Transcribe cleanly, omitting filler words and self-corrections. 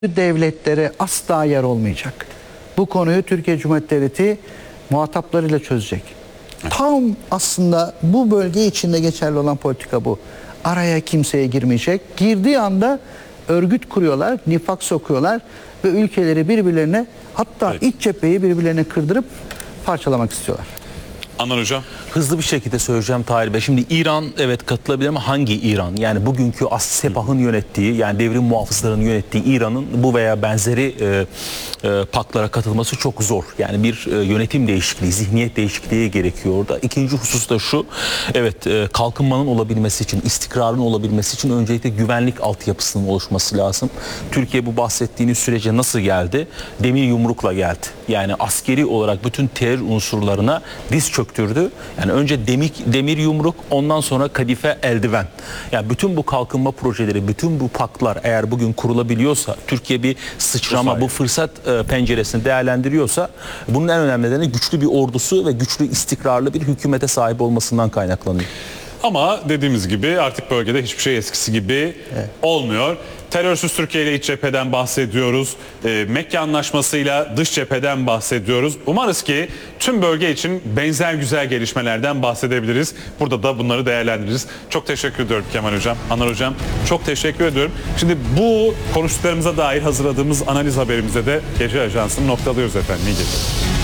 devletlere asla yer olmayacak. Bu konuyu Türkiye Cumhuriyeti Devleti muhataplarıyla çözecek. Tam aslında bu bölge içinde geçerli olan politika bu. Araya kimseye girmeyecek. Girdiği anda örgüt kuruyorlar, nifak sokuyorlar ve ülkeleri birbirlerine, hatta iç cepheyi birbirlerine kırdırıp parçalamak istiyorlar. Anlar Hocam. Hızlı bir şekilde söyleyeceğim Tahir Bey. Şimdi İran evet katılabilir ama hangi İran? Yani bugünkü Sepah'ın yönettiği, yani devrim muhafızlarının yönettiği İran'ın bu veya benzeri paklara katılması çok zor. Yani bir yönetim değişikliği, zihniyet değişikliği gerekiyor orada. İkinci husus da şu. Evet, kalkınmanın olabilmesi için, istikrarın olabilmesi için öncelikle güvenlik altyapısının oluşması lazım. Türkiye bu bahsettiğiniz sürece nasıl geldi? Demir yumrukla geldi. Yani askeri olarak bütün terör unsurlarına diz çöktürdü. Yani önce demir yumruk, ondan sonra kadife eldiven. Yani bütün bu kalkınma projeleri, bütün bu paklar eğer bugün kurulabiliyorsa, Türkiye bir sıçrama, bu fırsat penceresini değerlendiriyorsa, bunun en önemli nedeni güçlü bir ordusu ve güçlü, istikrarlı bir hükümete sahip olmasından kaynaklanıyor. Ama dediğimiz gibi artık bölgede hiçbir şey eskisi gibi olmuyor. Terörsüz Türkiye ile iç cepheden bahsediyoruz. Mekke Anlaşması'yla dış cepheden bahsediyoruz. Umarız ki tüm bölge için benzer güzel gelişmelerden bahsedebiliriz. Burada da bunları değerlendiririz. Çok teşekkür ediyorum Kemal Hocam, Anar Hocam. Çok teşekkür ediyorum. Şimdi bu konuştuklarımıza dair hazırladığımız analiz haberimize de Gece Ajansı'nı noktalıyoruz efendim. İyi geceler.